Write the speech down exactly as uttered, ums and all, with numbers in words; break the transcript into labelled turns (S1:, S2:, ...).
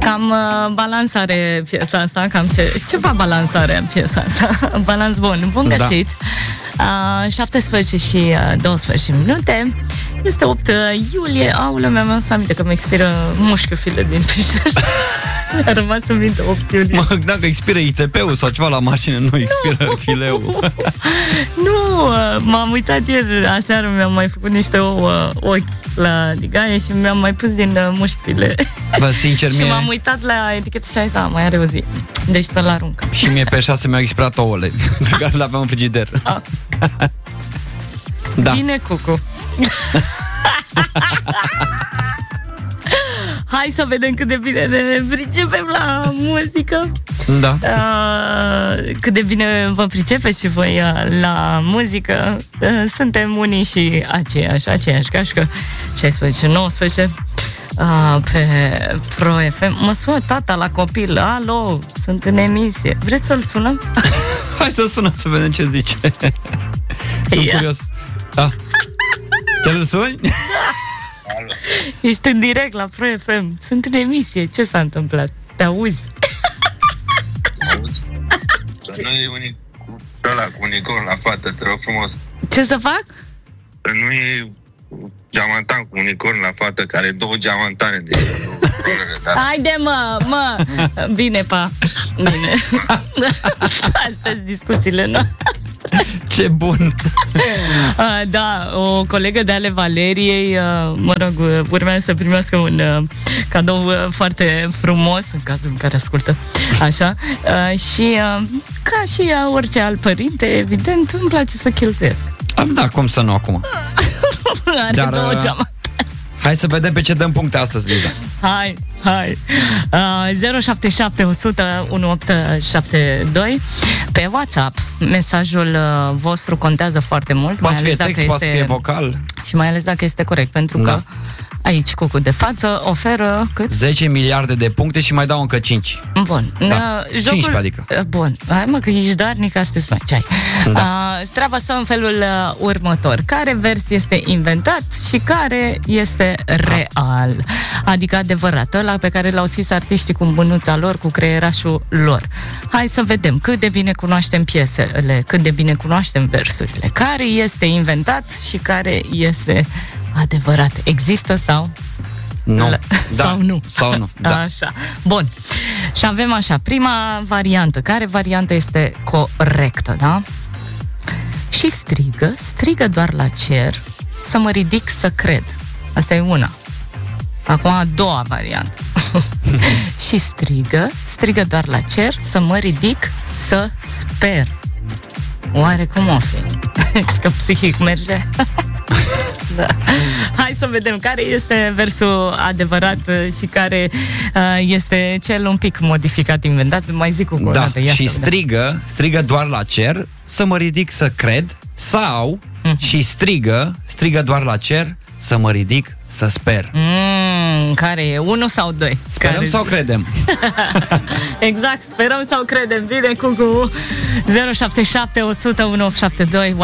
S1: Cam uh, balans are piesa asta, cam ce, ceva balans are piesa asta. Balans bun. Bun găsit. Da. Uh, șaptesprezece și uh, douăsprezece minute. Este opt iulie. Aoleu, mi-am adus aminte că mi expiră mușchiurile din frigider. Mi-a rămas în minte opt iulie.
S2: Mă, dacă expiră I T P-ul sau ceva la mașină, nu expiră nu. fileul.
S1: Nu, m-am uitat ieri, aseară mi-am mai făcut niște ouă, ochi la digaie și mi-am mai pus din uh, mușchile.
S2: Bă, sincer,
S1: și
S2: mie...
S1: m-am uitat la etichetă și a zis, mai are o zi. Deci să-l arunc.
S2: Și mie pe șase mi-au expirat ouăle pe care le aveam în frigider. Ah. Da.
S1: Bine, Cucu. Hai să vedem cât de bine ne pricepem la muzică.
S2: Da.
S1: Uh, cât de bine vă pricepeți și voi uh, la muzică. Uh, suntem unii și aceiași, aceiași gașcă. șaisprezece nouăsprezece uh, pe Pro F M. Mă sună tata la copil. Alo, sunt în emisie. Vreți să-l sunăm?
S2: Hai să sunăm să vedem ce zice. Sunt yeah. curios. Da. Te-l suni?
S1: Ești în direct la Pro F M. Sunt în emisie. Ce s-a întâmplat? Te auzi?
S3: Auzi? Să nu e unic cu ăla, cu unicorn la fată, te rog frumos.
S1: Ce să fac?
S3: Să nu e geamantan cu unicorn la fată, care e două geamantane de...
S1: Haide, mă, mă. Bine, pa. Bine. Astea-s discuțiile noastre.
S2: Ce bun!
S1: uh, da, o colegă de ale Valeriei, uh, mă rog, urmează să primească un uh, cadou uh, foarte frumos, în cazul în care ascultă, așa, uh, și uh, ca și uh, orice alt părinte, evident, îmi place să cheltuiesc.
S2: Da, cum să nu acum?
S1: Are Dar, două geamantane.
S2: Hai să vedem pe ce dăm puncte astăzi, Liza.
S1: Hai, hai. Uh, zero șapte șapte unu zero zero unu opt șapte doi. Pe WhatsApp, mesajul uh, vostru contează foarte mult.
S2: Poate să fie
S1: text,
S2: este... poate să fie vocal.
S1: Și mai ales dacă este corect, pentru da. că aici Cucu de față oferă cât?
S2: zece miliarde de puncte și mai dau încă cinci.
S1: Bun.
S2: Da.
S1: Uh, jocul...
S2: cincisprezece adică.
S1: Uh, bun. Hai mă că ești darnic, astăzi mai ce ai. Da. Uh, treaba stă în felul uh, următor. Care vers este inventat și care este real? Adică adevărat, ăla pe care l-au scris artiștii cu mânuța lor, cu creierașul lor. Hai să vedem cât de bine cunoaștem piesele, cât de bine cunoaștem versurile. Care este inventat și care este adevărat. Există sau?
S2: Nu. Da.
S1: Sau nu.
S2: Sau nu. Da.
S1: Așa. Bun. Și avem așa, prima variantă. Care variantă este corectă, da? Și strigă, strigă doar la cer, să mă ridic să cred. Asta e una. Acum a doua variantă. Și strigă, strigă doar la cer, să mă ridic să sper. Oare cum o fi? Și că psihic merge? Da. Hai să vedem care este versul adevărat și care uh, este cel un pic modificat, inventat. Mai zic cu o
S2: da.
S1: dată.
S2: Și strigă, strigă doar la cer, să mă ridic să cred. Sau mm-hmm. și strigă, strigă doar la cer, să mă ridic să sper.
S1: Mm, care e? Unu sau doi?
S2: Sperăm care sau zi? Credem?
S1: Exact, sperăm sau credem. Bine, Cucu. zero șapte șapte unu zero zero unu opt șapte doi.